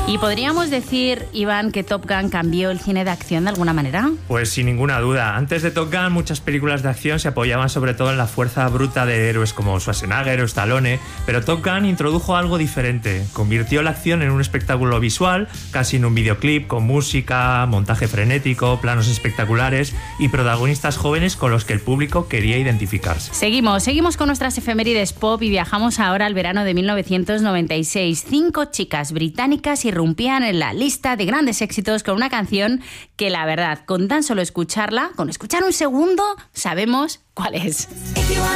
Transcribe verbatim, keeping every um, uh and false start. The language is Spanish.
¿Y podríamos decir, Iván, que Top Gun cambió el cine de acción de alguna manera? Pues sin ninguna duda. Antes de Top Gun, muchas películas de acción se apoyaban sobre todo en la fuerza bruta de héroes como Schwarzenegger o Stallone, pero Top Gun introdujo algo diferente. Convirtió la acción en un espectáculo visual, casi en un videoclip, con música, montaje frenético, planos espectaculares y protagonistas jóvenes con los que el público quería identificarse. Seguimos, seguimos con nuestras efemérides pop y viajamos ahora al verano de mil novecientos noventa y seis. Cinco chicas británicas y irrumpían en la lista de grandes éxitos con una canción que, la verdad, con tan solo escucharla, con escuchar un segundo, sabemos cuál es.